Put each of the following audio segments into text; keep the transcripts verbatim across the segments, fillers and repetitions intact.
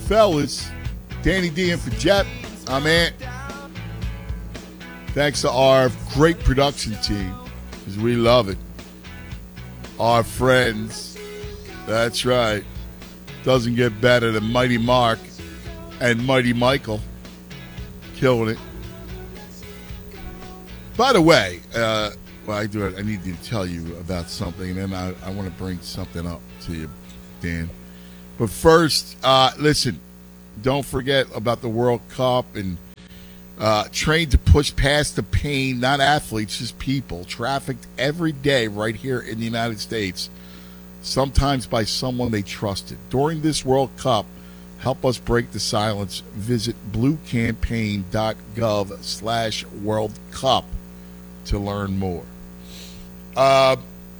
fellas. Danny D and for Jet. I'm Ant. Thanks to our great production team, because we love it. Our friends. That's right. Doesn't get better than Mighty Mark and Mighty Michael. Killing it. By the way, uh, well, I do it. I need to tell you about something, and then I, I want to bring something up to you, Dan. But first, uh, listen, don't forget about the World Cup and uh, trained to push past the pain, not athletes, just people, trafficked every day right here in the United States, sometimes by someone they trusted. During this World Cup, help us break the silence. Visit bluecampaign.gov slash World Cup to learn more. Uh,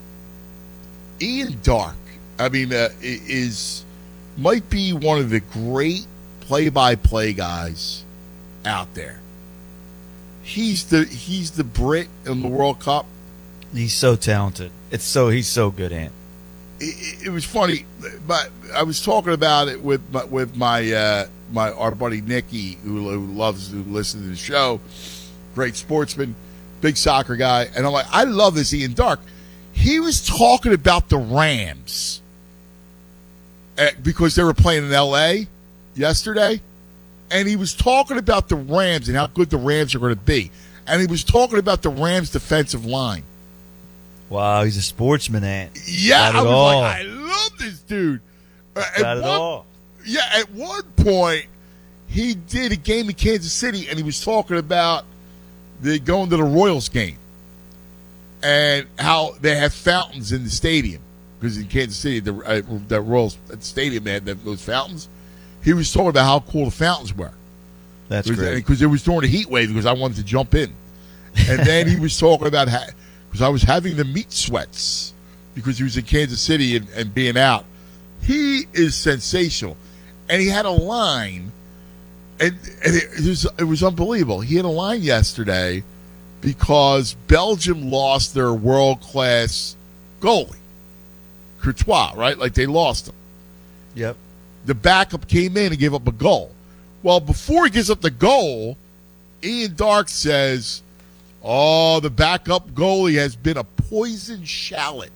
Ian Darke, I mean, uh, is might be one of the great play-by-play guys out there. He's the he's the Brit in the World Cup. He's so talented. It's so he's so good, Ant. It, it was funny, but I was talking about it with my, with my uh, my our buddy Nicky, who, who loves to listen to the show. Great sportsman, big soccer guy, and I'm like, I love this Ian Darke. He was talking about the Rams uh, because they were playing in L A yesterday, and he was talking about the Rams and how good the Rams are going to be, and he was talking about the Rams' defensive line. Wow, he's a sportsman, Ant. Yeah, Not I at was all. like, I love this dude. Uh, Not at one, all. Yeah, at one point, he did a game in Kansas City, and he was talking about the going to the Royals game and how they have fountains in the stadium. Because in Kansas City, the, uh, the Royals stadium, they had those fountains. He was talking about how cool the fountains were. That's Because- great. Because it was during the heat wave, because I wanted to jump in. And then he was talking about how, because I was having the meat sweats because he was in Kansas City and, and being out. He is sensational. And he had a line, and, and it, it, was, it was unbelievable. He had a line yesterday because Belgium lost their world-class goalie, Courtois, right? Like they lost him. Yep. The backup came in and gave up a goal. Well, before he gives up the goal, Ian Darke says, oh, the backup goalie has been a poison shallot.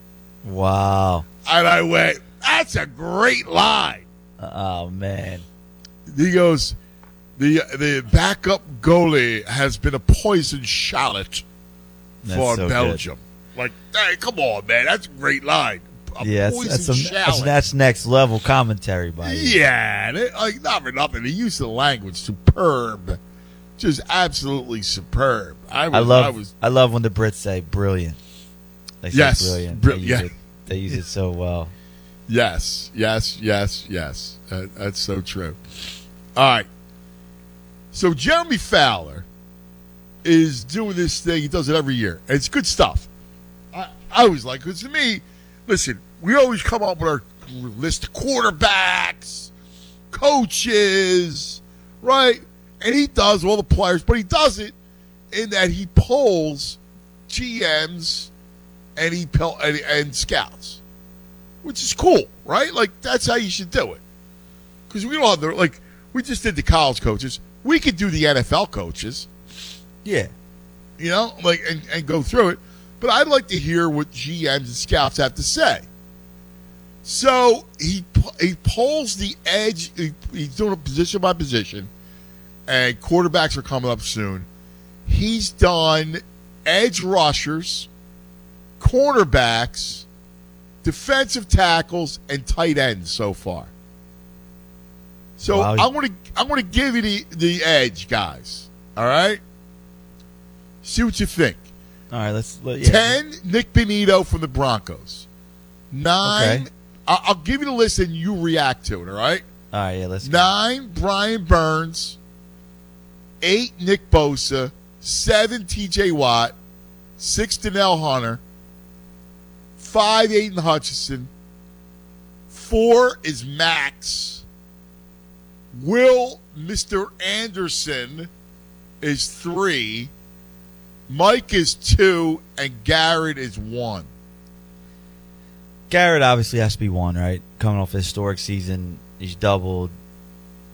Wow. And I went, that's a great line. Oh, man. He goes, the the backup goalie has been a poison shallot That's for so Belgium. Like, hey, come on, man. That's a great line. A Yeah, poison that's, that's, some, shallot. that's, that's next level commentary by you. Yeah. They, like, not for nothing. The use of the language, superb. Just absolutely superb. I, was, I love I was, I love when the Brits say brilliant. They say Yes, brilliant. bri- they, use yeah. it, they use it so well. Yes, yes, yes, yes. That, that's so true. All right. So Jeremy Fowler is doing this thing. He does it every year. And it's good stuff. I, I was like, because to me, listen, we always come up with our list of quarterbacks, coaches, right? And he does all the players, but he does it in that he polls G Ms and he pel- and, and scouts, which is cool, right? Like, that's how you should do it. Because we don't have the, like, we just did the college coaches. We could do the N F L coaches, Yeah. you know, like, and, and go through it. But I'd like to hear what G Ms and scouts have to say. So he he polls the edge. He, he's doing it position by position, and quarterbacks are coming up soon. He's done edge rushers, cornerbacks, defensive tackles, and tight ends so far. So Wow. I'm gonna I'm gonna give you the, the edge, guys. All right. See what you think. All right, let's let, yeah. Ten, Nick Benito from the Broncos. Nine, Okay. I- I'll give you the list and you react to it. All right. All right, yeah, let's go. Nine, Brian Burns. Eight, Nick Bosa. Seven, T J Watt. Six, Donnell Hunter. Five, Aiden Hutchinson. Four is Max. Will Mister Anderson is three. Mike is two, and Garrett is one. Garrett obviously has to be one, right? Coming off a historic season, he's doubled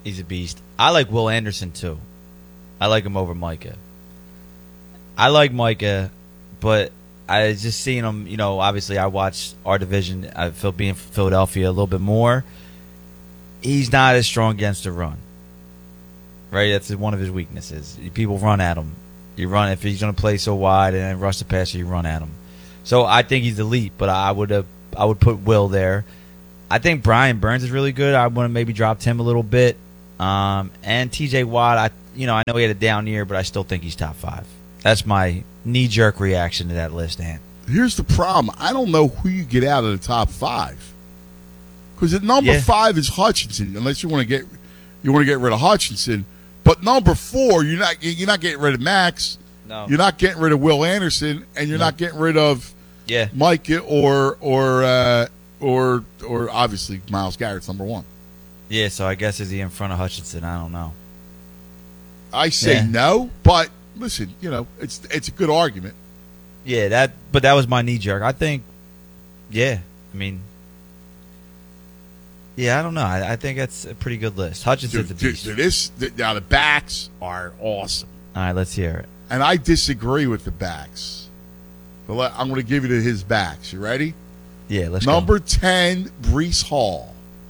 He's a beast. I like Will Anderson too. I like him over Micah. I like Micah, but I just seeing him. You know, obviously I watch our division. I feel being from Philadelphia a little bit more. He's not as strong against the run. Right, that's one of his weaknesses. People run at him. You run if he's going to play so wide and then rush the passer, you run at him. So I think he's elite, but I would have I would put Will there. I think Brian Burns is really good. I would have maybe dropped him a little bit. Um, and T J Watt, I you know I know he had a down year, but I still think he's top five. That's my knee jerk reaction to that list, Ant. Here's the problem. I don't know who you get out of the top five. Because at number Yeah. five is Hutchinson, unless you want to get you want to get rid of Hutchinson. But number four, you're not you're not getting rid of Max. No. You're not getting rid of Will Anderson, and you're No. not getting rid of Yeah. Micah or or uh, or or obviously Myles Garrett's number one. Yeah, so I guess is he in front of Hutchinson? I don't know. I say Yeah. no, but listen, you know it's it's a good argument. Yeah, that but that was my knee jerk. I think yeah, I mean yeah, I don't know. I, I think that's a pretty good list. Hutchinson's a Dude, beast. dude, this th- now the backs are awesome, All right, let's hear it. and I disagree with the backs. But let- I'm going to give you to his backs. You ready? Yeah, let's Number go. ten, Brees Hall.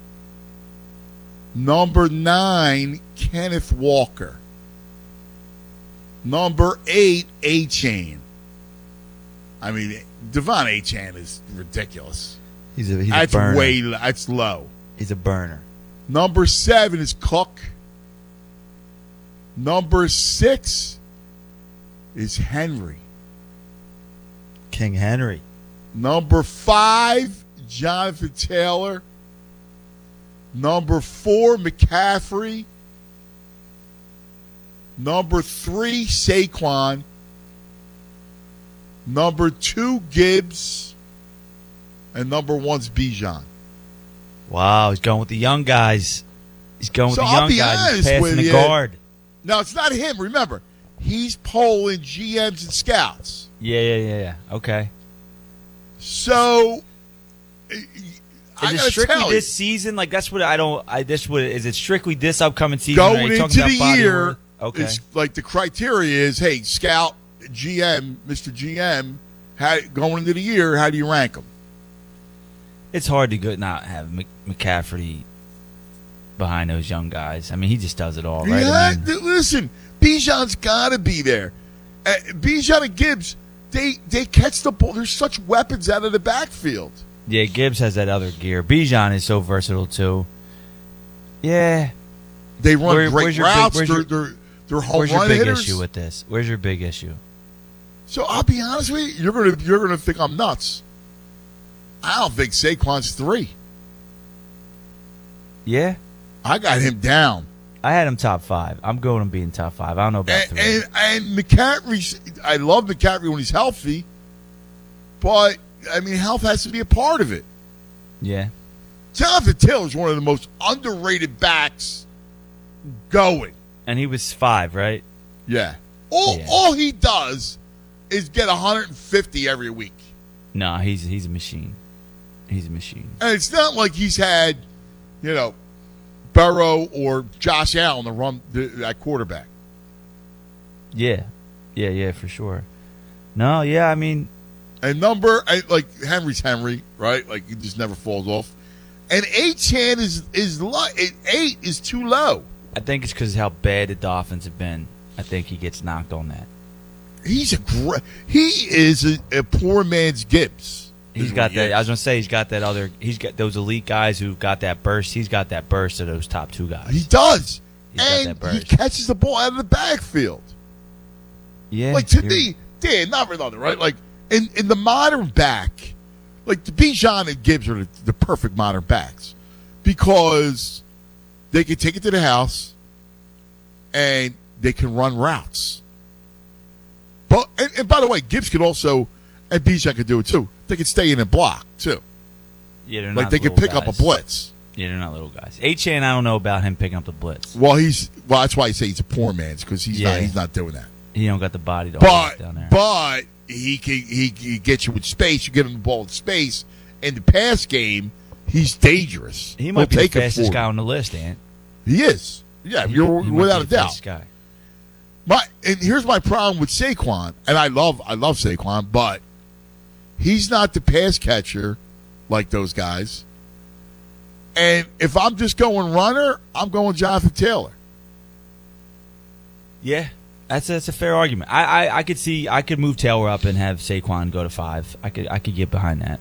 Number nine, Kenneth Walker. Number eight, A-Chain. I mean, Devon A-Chain is ridiculous. He's a he's That's a burner. way. That's low. He's a burner. Number seven is Cook. Number six is Henry. King Henry. Number five, Jonathan Taylor. Number four, McCaffrey. Number three, Saquon. Number two, Gibbs. And number one's Bijan. Wow, he's going with the young guys. He's going with So the I'll young be guys. He's honest passing with the you. guard. Now, it's not him. Remember, he's polling G Ms and scouts. Yeah, yeah, yeah, yeah. Okay. So, I Is got it to strictly tell you, this season? Like that's what I don't. I this what is it strictly this upcoming season? Are going you talking into about the body year, order? Okay. it's like the criteria is, hey, scout, G M, Mister G M, how, going into the year, how do you rank them? It's hard to go, not have Mc, McCaffrey behind those young guys. I mean, he just does it all, right? Yeah, I mean, th- listen, Bijan's got to be there. Uh, Bijan and Gibbs, they they catch the ball. There's such weapons out of the backfield. yeah, Gibbs has that other gear. Bijan is so versatile too. Yeah. They run Where- great where's your big- routes. where's they're, your- they're, they're home Where's your run big hitters. issue with this? Where's your big issue? So I'll be honest with you, you're gonna you're gonna think I'm nuts. I don't think Saquon's three. Yeah. I got him down. I had him top five. I'm going to being top five. I don't know about And, three. and, and McCaffrey, I love McCaffrey when he's healthy, but, I mean, health has to be a part of it. yeah. Jonathan Taylor is one of the most underrated backs going. And he was five, right? Yeah. All, Yeah. all he does is get one hundred fifty every week. No, he's he's a machine. He's a machine. And it's not like he's had, you know, Burrow or Josh Allen to run the, that quarterback. Yeah. Yeah, yeah, for sure. No, yeah, I mean, And number, I- like, Henry's Henry, right? Like, he just never falls off. And eight-chan is, is low. eight is too low. I think it's because how bad the Dolphins have been. I think he gets knocked on that. He's a great, he is a, a poor man's Gibbs. He's is got what he that. is. I was gonna say he's got that other. He's got those elite guys who've got that burst. He's got that burst of those top two guys. He does. He's got and that burst. he catches the ball out of the backfield. Yeah, Like, to you're- me, Dan, not for nothing, right? Like, in, in the modern back, like, the Bijan and Gibbs are the, the perfect modern backs because they can take it to the house and they can run routes. But and, and by the way, Gibbs could also, and Bijan could do it too. They could stay in and block too. yeah, they're Like not they could little pick up guys. a blitz. Yeah, they're not little guys. H-Chan, I don't know about him picking up the blitz. Well, he's well. That's why I say he's a poor man's because he's Yeah. not. He's not doing that. He don't got the body to hold But it down there. but he can he, he gets you with space. You give him the ball in space. In the pass game, he's dangerous. he might He'll be the take it fastest for guy you. on the list, Ant. He is. Yeah, you're He might without be a the doubt. best guy. My and here's my problem with Saquon, and I love I love Saquon, but he's not the pass catcher like those guys. And if I'm just going runner, I'm going Jonathan Taylor. Yeah, that's that's a fair argument. I, I, I could see I could move Taylor up and have Saquon go to five. I could I could get behind that.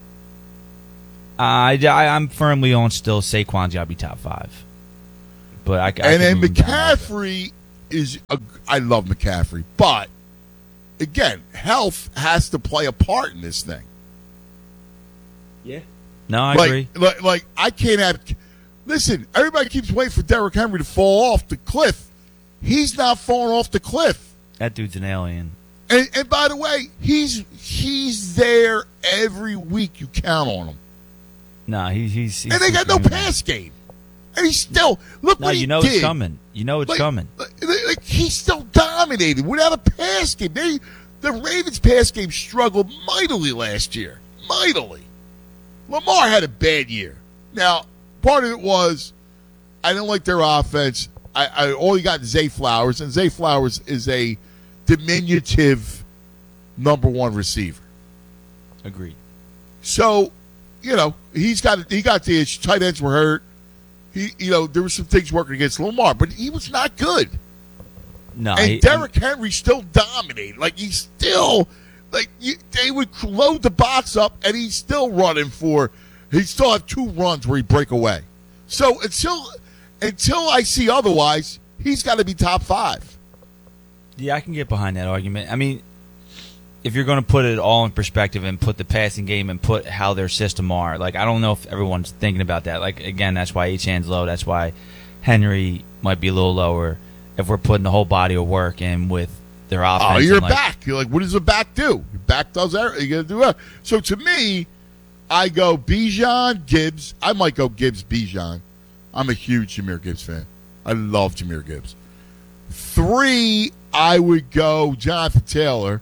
I, I I'm firmly on still Saquon's got to be top five. But I, I and then could move him down a little bit. McCaffrey is a, I love McCaffrey, but again, health has to play a part in this thing. Yeah. No, I like, agree. Like, like I can't have. Listen, everybody keeps waiting for Derrick Henry to fall off the cliff. He's not falling off the cliff. That dude's an alien. And, and by the way, he's he's there every week. You count on him. No, he, he's, he's and they got no pass game. And he's still look No, what he you know did. it's coming. You know it's like, coming. Like, like, he's still dominated without a pass game. They, the Ravens' pass game struggled mightily last year. Mightily. Lamar had a bad year. Now, part of it was I don't like their offense. I, I all you got is Zay Flowers, and Zay Flowers is a diminutive number one receiver. Agreed. So, you know, he's got he got the issue. Tight ends were hurt. He, you know, there were some things working against Lamar, but he was not good. No, and he, Derrick Henry still dominated. Like he's still like you, they would load the box up, and he's still running for. He still have two runs where he break away. So until until I see otherwise, he's got to be top five. Yeah, I can get behind that argument. I mean, if you're going to put it all in perspective and put the passing game and put how their system are, like I don't know if everyone's thinking about that. Like again, that's why Achane's low. That's why Henry might be a little lower. If we're putting the whole body of work in with their offense, Oh, you're and like, back. You're like, what does a back do? Your back does everything. You got to do that. So to me, I go Bijan, Gibbs. I might go Gibbs, Bijan. I'm a huge Jahmyr Gibbs fan. I love Jahmyr Gibbs. Three, I would go Jonathan Taylor.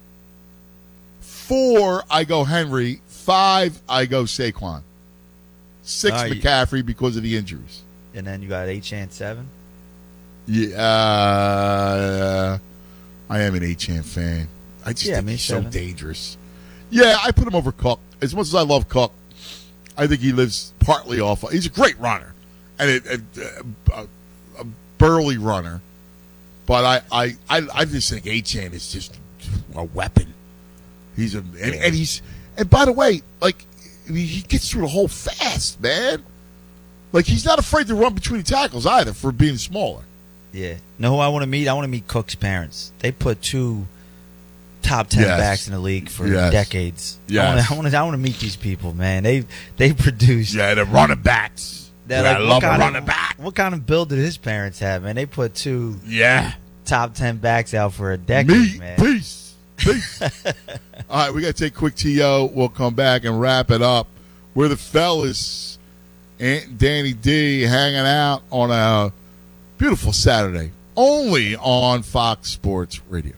Four, I go Henry. Five, I go Saquon. Six, All right. McCaffrey because of the injuries. and then you got Achane seven. Yeah, uh, I am an Achane fan. I just Yeah, think me he's seven. so dangerous. Yeah, I put him over Cook. As much as I love Cook, I think he lives partly off. He's a great runner and a, a, a, a burly runner. But I, I, I, I just think Achane is just a weapon. He's a and, and he's and by the way, like he gets through the hole fast, man. Like he's not afraid to run between the tackles either for being smaller. Yeah. Know who I want to meet? I want to meet Cook's parents. They put two top ten Yes. backs in the league for Yes. decades. Yes. I want to. I want to. I want to meet these people, man. They they produce. Yeah, the running backs. They're Yeah, like, I what love a kind running of, back. What kind of build did his parents have, man? They put two Yeah. top ten backs out for a decade, Me, man. peace. Peace. All right, we got to take a quick T O. We'll come back and wrap it up. We're the fellas, Aunt and Danny D, hanging out on a beautiful Saturday, only on Fox Sports Radio.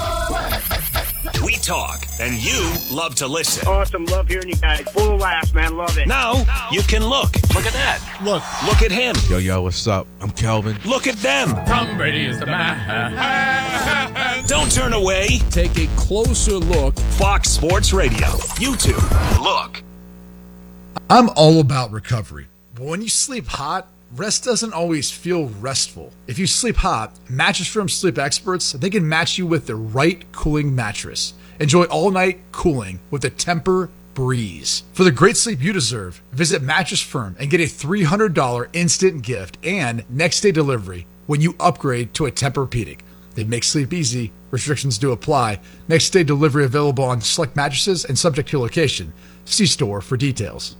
We talk, and you love to listen. Awesome. Love hearing you guys. Full of laughs, man. Love it. Now you can look. Look at that. Look. Look at him. Yo, yo, what's up? I'm Kelvin. Look at them. Tom Brady is the man. Don't turn away. Take a closer look. Fox Sports Radio. YouTube. Look. I'm all about recovery, but when you sleep hot, rest doesn't always feel restful. If you sleep hot, Mattress Firm sleep experts, they can match you with the right cooling mattress. Enjoy all-night cooling with the Tempur Breeze. For the great sleep you deserve, visit Mattress Firm and get a three hundred dollars instant gift and next-day delivery when you upgrade to a Tempur-Pedic. They make sleep easy. Restrictions do apply. Next-day delivery available on select mattresses and subject to location. See store for details.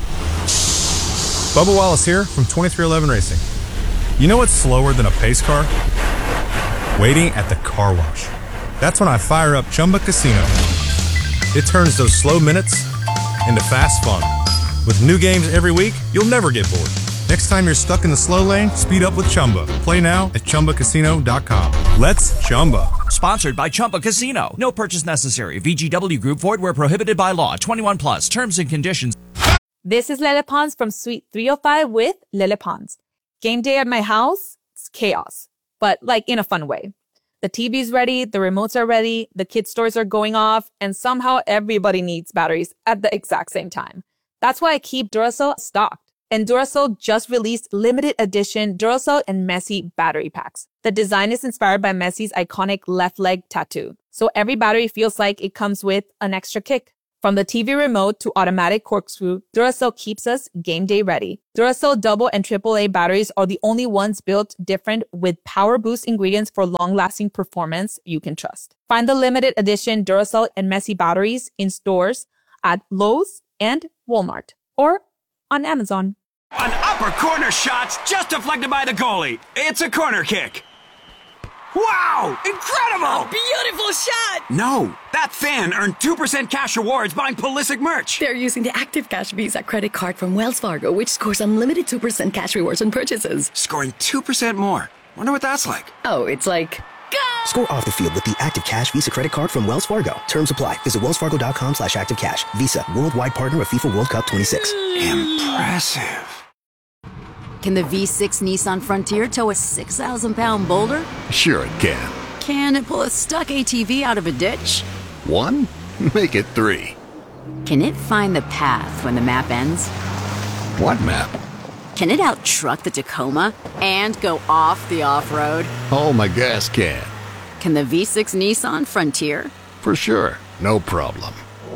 Bubba Wallace here from twenty-three eleven Racing. You know what's slower than a pace car? Waiting at the car wash. That's when I fire up Chumba Casino. It turns those slow minutes into fast fun. With new games every week, you'll never get bored. Next time you're stuck in the slow lane, speed up with Chumba. Play now at Chumba Casino dot com. Let's Chumba. Sponsored by Chumba Casino. No purchase necessary. V G W Group. Void where prohibited by law. twenty-one plus. Terms and conditions. This is Lele Pons from Suite three oh five with Lele Pons. Game day at my house, it's chaos, but like in a fun way. The T V's ready, the remotes are ready, the kids' toys are going off, and somehow everybody needs batteries at the exact same time. That's why I keep Duracell stocked. And Duracell just released limited edition Duracell and Messi battery packs. The design is inspired by Messi's iconic left leg tattoo. So every battery feels like it comes with an extra kick. From the T V remote to automatic corkscrew, Duracell keeps us game day ready. Duracell double and triple A batteries are the only ones built different with power boost ingredients for long-lasting performance you can trust. Find the limited edition Duracell and Messi batteries in stores at Lowe's and Walmart or on Amazon. An upper corner shot's just deflected by the goalie. It's a corner kick. Wow! Incredible! A beautiful shot! No, that fan earned two percent cash rewards buying Pulisic merch. They're using the Active Cash Visa credit card from Wells Fargo, which scores unlimited two percent cash rewards on purchases. Scoring two percent more. Wonder what that's like. Oh, it's like... Go! Score off the field with the Active Cash Visa credit card from Wells Fargo. Terms apply. Visit wellsfargo.com slash active cash. Visa, worldwide partner of FIFA World Cup twenty-six. Impressive. Can the V six Nissan Frontier tow a six thousand pound boulder? Sure it can. Can it pull a stuck A T V out of a ditch? One? Make it three. Can it find the path when the map ends? What map? Can it out-truck the Tacoma and go off the off-road? Oh, my gas can. Can the V six Nissan Frontier? For sure. No problem.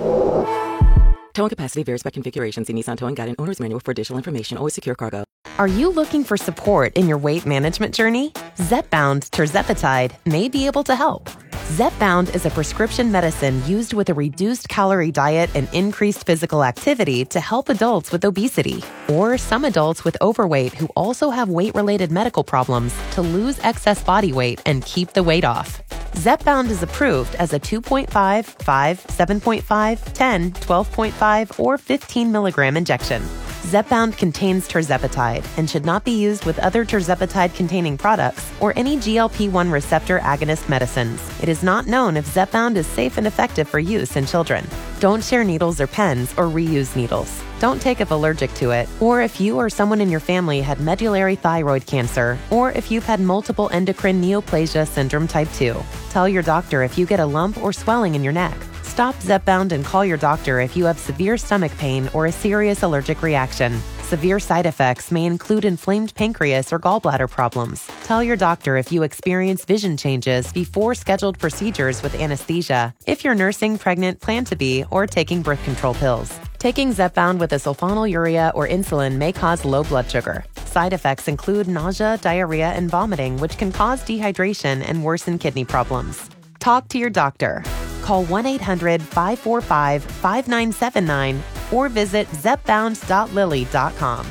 Towing capacity varies by configuration. See Nissan Towing Guide and Owner's Manual for additional information. Always secure cargo. Are you looking for support in your weight management journey? Zepbound Tirzepatide may be able to help. Zepbound is a prescription medicine used with a reduced calorie diet and increased physical activity to help adults with obesity or some adults with overweight who also have weight-related medical problems to lose excess body weight and keep the weight off. Zepbound is approved as a two point five, five, seven point five, ten, twelve point five, or fifteen milligram injection. Zepbound contains tirzepatide and should not be used with other tirzepatide-containing products or any G L P one receptor agonist medicines. It is not known if Zepbound is safe and effective for use in children. Don't share needles or pens or reuse needles. Don't take if allergic to it, or if you or someone in your family had medullary thyroid cancer, or if you've had multiple endocrine neoplasia syndrome type two. Tell your doctor if you get a lump or swelling in your neck. Stop Zepbound and call your doctor if you have severe stomach pain or a serious allergic reaction. Severe side effects may include inflamed pancreas or gallbladder problems. Tell your doctor if you experience vision changes before scheduled procedures with anesthesia, if you're nursing, pregnant, plan to be, or taking birth control pills. Taking Zepbound with a sulfonylurea or insulin may cause low blood sugar. Side effects include nausea, diarrhea, and vomiting, which can cause dehydration and worsen kidney problems. Talk to your doctor. Call one eight hundred, five four five, five nine seven nine or visit zepbound dot lilly dot com.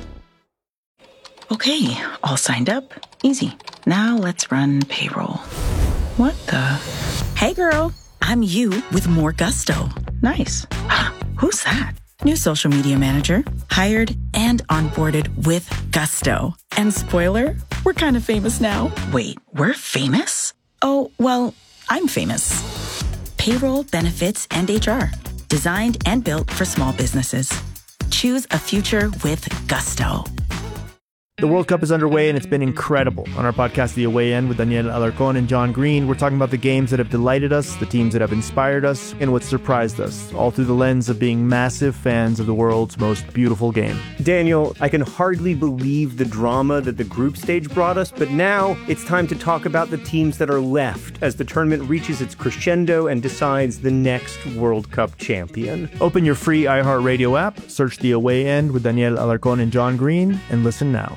Okay, all signed up. Easy. Now let's run payroll. What the? Hey girl, I'm you with more gusto. Nice. Who's that? New social media manager. Hired and onboarded with gusto. And spoiler, we're kind of famous now. Wait, we're famous? Oh, well, I'm famous. Payroll, benefits, and H R. Designed and built for small businesses. Choose a future with gusto. The World Cup is underway and it's been incredible. On our podcast, The Away End, with Daniel Alarcón and John Green, we're talking about the games that have delighted us, the teams that have inspired us, and what surprised us, all through the lens of being massive fans of the world's most beautiful game. Daniel, I can hardly believe the drama that the group stage brought us, but now it's time to talk about the teams that are left as the tournament reaches its crescendo and decides the next World Cup champion. Open your free iHeartRadio app, search The Away End with Daniel Alarcón and John Green, and listen now.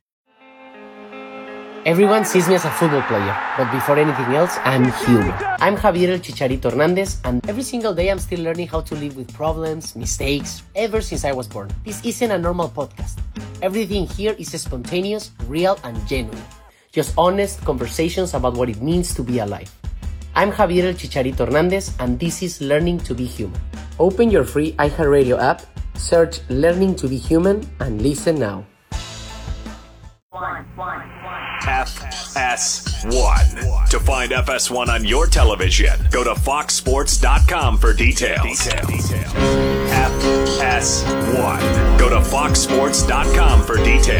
Everyone sees me as a football player, but before anything else, I'm human. I'm Javier El Chicharito Hernandez, and every single day I'm still learning how to live with problems, mistakes, ever since I was born. This isn't a normal podcast. Everything here is spontaneous, real, and genuine. Just honest conversations about what it means to be alive. I'm Javier El Chicharito Hernandez, and this is Learning to be Human. Open your free iHeartRadio app, search Learning to be Human, and listen now. One, one, one. F S one. To find F S one on your television, go to fox sports dot com for details. Detail. F S one. Go to fox sports dot com for details.